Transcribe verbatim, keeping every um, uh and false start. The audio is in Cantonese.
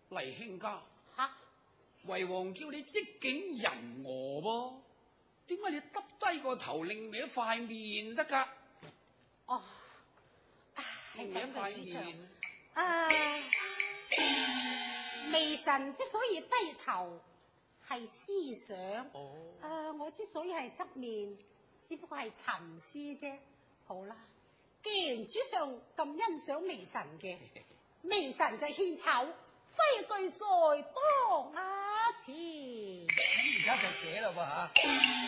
黎卿家， 吓， 為王叫你積景仁娥噃，點解你耷低個頭，另歪塊面得噶？ 哦，係另歪咁嘅主上。 塊面。 啊，微臣之所以低頭，係思想。 哦。 啊，我之所以係側面，只不過係沉思啫。好啦，既然主上咁欣賞微臣嘅，微臣就獻醜，揮句在當啊前。 咁而家就寫啦喎吓。